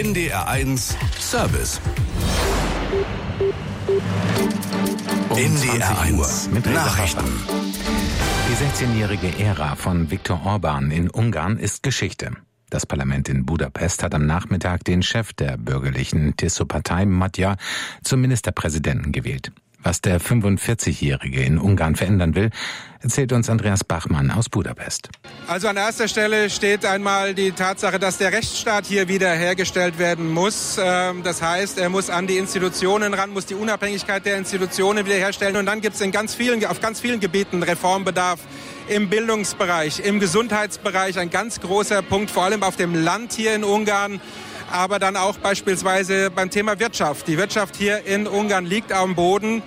NDR1 Service. NDR1 mit Nachrichten. Die 16-jährige Ära von Viktor Orbán in Ungarn ist Geschichte. Das Parlament in Budapest hat am Nachmittag den Chef der bürgerlichen TISZO-Partei, Magyar, zum Ministerpräsidenten gewählt. Was der 45-Jährige in Ungarn verändern will, erzählt uns Andreas Bachmann aus Budapest. Also an erster Stelle steht einmal die Tatsache, dass der Rechtsstaat hier wieder hergestellt werden muss. Das heißt, er muss an die Institutionen ran, muss die Unabhängigkeit der Institutionen wiederherstellen. Und dann gibt es auf ganz vielen Gebieten Reformbedarf. Im Bildungsbereich, im Gesundheitsbereich ein ganz großer Punkt, vor allem auf dem Land hier in Ungarn. Aber dann auch beispielsweise beim Thema Wirtschaft. Die Wirtschaft hier in Ungarn liegt am Boden.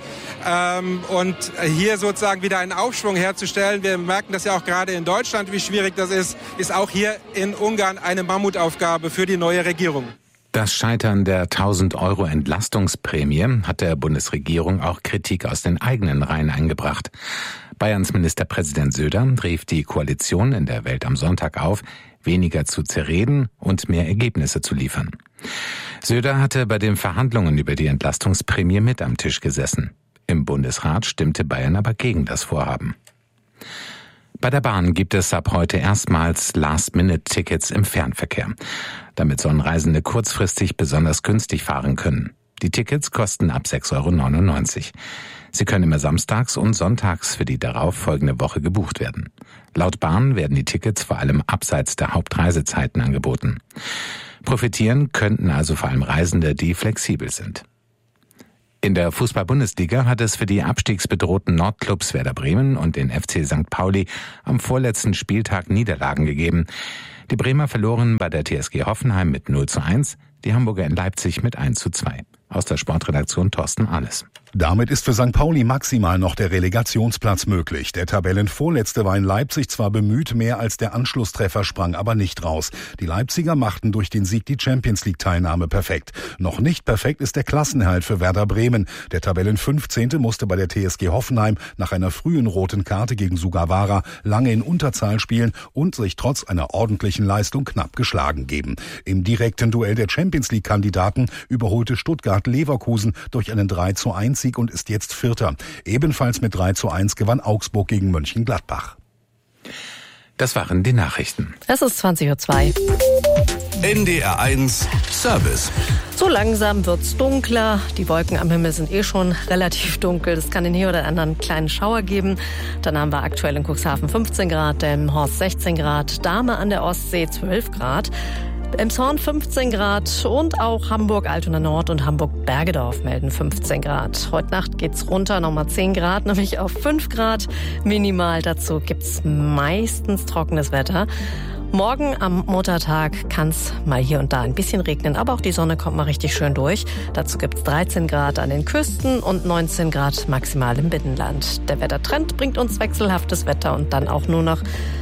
Und hier sozusagen wieder einen Aufschwung herzustellen, wir merken das ja auch gerade in Deutschland, wie schwierig das ist auch hier in Ungarn eine Mammutaufgabe für die neue Regierung. Das Scheitern der 1.000 € Entlastungsprämie hat der Bundesregierung auch Kritik aus den eigenen Reihen eingebracht. Bayerns Ministerpräsident Söder rief die Koalition in der Welt am Sonntag auf, weniger zu zerreden und mehr Ergebnisse zu liefern. Söder hatte bei den Verhandlungen über die Entlastungsprämie mit am Tisch gesessen. Im Bundesrat stimmte Bayern aber gegen das Vorhaben. Bei der Bahn gibt es ab heute erstmals Last-Minute-Tickets im Fernverkehr. Damit sollen Reisende kurzfristig besonders günstig fahren können. Die Tickets kosten ab 6,99 €. Sie können immer samstags und sonntags für die darauf folgende Woche gebucht werden. Laut Bahn werden die Tickets vor allem abseits der Hauptreisezeiten angeboten. Profitieren könnten also vor allem Reisende, die flexibel sind. In der Fußball-Bundesliga hat es für die abstiegsbedrohten Nordclubs Werder Bremen und den FC St. Pauli am vorletzten Spieltag Niederlagen gegeben. Die Bremer verloren bei der TSG Hoffenheim mit 0:1, die Hamburger in Leipzig mit 1:2. Aus der Sportredaktion Thorsten Ahles. Damit ist für St. Pauli maximal noch der Relegationsplatz möglich. Der Tabellenvorletzte war in Leipzig zwar bemüht, mehr als der Anschlusstreffer sprang aber nicht raus. Die Leipziger machten durch den Sieg die Champions-League-Teilnahme perfekt. Noch nicht perfekt ist der Klassenerhalt für Werder Bremen. Der Tabellen-15. musste bei der TSG Hoffenheim nach einer frühen roten Karte gegen Sugawara lange in Unterzahl spielen und sich trotz einer ordentlichen Leistung knapp geschlagen geben. Im direkten Duell der Champions-League-Kandidaten überholte Stuttgart Leverkusen durch einen 3:1 und ist jetzt Vierter. Ebenfalls mit 3:1 gewann Augsburg gegen Mönchengladbach. Das waren die Nachrichten. Es ist 20:02 Uhr. NDR1 Service. So langsam wird's dunkler. Die Wolken am Himmel sind schon relativ dunkel. Es kann den hier oder anderen kleinen Schauer geben. Dann haben wir aktuell in Cuxhaven 15 Grad, Delmenhorst 16 Grad, Dahme an der Ostsee 12 Grad. Elmshorn 15 Grad und auch Hamburg, Altona Nord und Hamburg-Bergedorf melden 15 Grad. Heute Nacht geht's runter, nochmal 10 Grad, nämlich auf 5 Grad minimal. Dazu gibt's meistens trockenes Wetter. Morgen am Muttertag kann's mal hier und da ein bisschen regnen, aber auch die Sonne kommt mal richtig schön durch. Dazu gibt's 13 Grad an den Küsten und 19 Grad maximal im Binnenland. Der Wettertrend bringt uns wechselhaftes Wetter und dann auch nur noch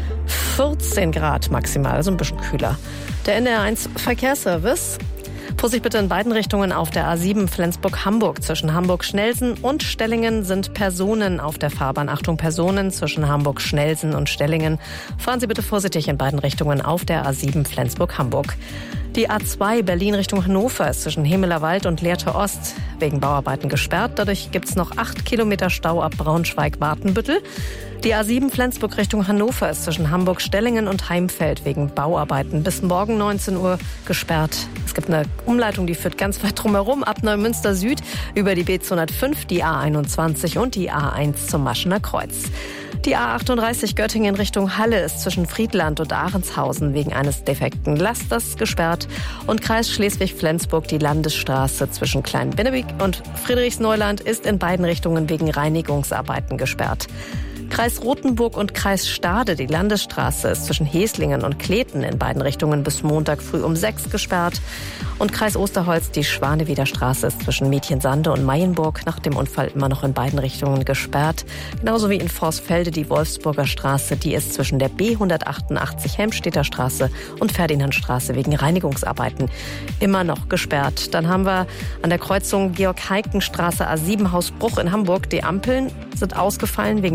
14 Grad maximal, also ein bisschen kühler. Der NDR1 Verkehrsservice. Vorsicht bitte in beiden Richtungen auf der A7 Flensburg-Hamburg. Zwischen Hamburg-Schnelsen und Stellingen sind Personen auf der Fahrbahn. Achtung, Personen zwischen Hamburg-Schnelsen und Stellingen. Fahren Sie bitte vorsichtig in beiden Richtungen auf der A7 Flensburg-Hamburg. Die A2 Berlin Richtung Hannover ist zwischen Hemelerwald und Lehrte Ost wegen Bauarbeiten gesperrt. Dadurch gibt es noch 8 Kilometer Stau ab Braunschweig-Wartenbüttel. Die A7 Flensburg Richtung Hannover ist zwischen Hamburg-Stellingen und Heimfeld wegen Bauarbeiten bis morgen 19 Uhr gesperrt. Es gibt eine Umleitung, die führt ganz weit drumherum ab Neumünster Süd über die B205, die A21 und die A1 zum Maschener Kreuz. Die A38 Göttingen Richtung Halle ist zwischen Friedland und Ahrenshausen wegen eines defekten Lasters gesperrt. Und Kreis Schleswig-Flensburg die Landesstraße zwischen Klein-Bennewick und Friedrichsneuland ist in beiden Richtungen wegen Reinigungsarbeiten gesperrt. Kreis Rothenburg und Kreis Stade, die Landesstraße, ist zwischen Heslingen und Kleten in beiden Richtungen bis Montag früh um 6 gesperrt. Und Kreis Osterholz, die Schwaneweder Straße, ist zwischen Mädchensande und Mayenburg nach dem Unfall immer noch in beiden Richtungen gesperrt. Genauso wie in Vorsfelde die Wolfsburger Straße, die ist zwischen der B188 Helmstedter Straße und Ferdinandstraße wegen Reinigungsarbeiten immer noch gesperrt. Dann haben wir an der Kreuzung Georg-Heiken-Straße A7 Hausbruch in Hamburg. Die Ampeln sind ausgefallen wegen Wartungsarbeiten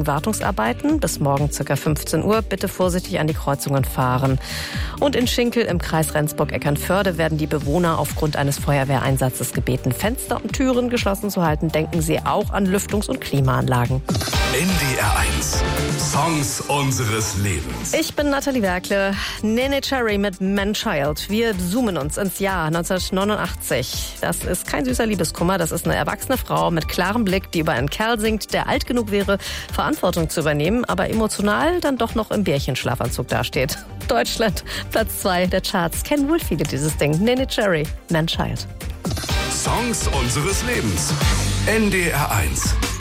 Reparaturarbeiten. Bis morgen ca. 15 Uhr. Bitte vorsichtig an die Kreuzungen fahren. Und in Schinkel im Kreis Rendsburg-Eckernförde werden die Bewohner aufgrund eines Feuerwehreinsatzes gebeten, Fenster und Türen geschlossen zu halten. Denken Sie auch an Lüftungs- und Klimaanlagen. NDR 1. Songs unseres Lebens. Ich bin Nathalie Werkle. Neneh Cherry mit Man Child. Wir zoomen uns ins Jahr 1989. Das ist kein süßer Liebeskummer. Das ist eine erwachsene Frau mit klarem Blick, die über einen Kerl singt, der alt genug wäre, Verantwortung zu übernehmen, aber emotional dann doch noch im Bärchenschlafanzug dasteht. Deutschland, Platz 2 der Charts. Kennen wohl viele dieses Ding. Neneh Cherry, Man Child. Songs unseres Lebens. NDR 1.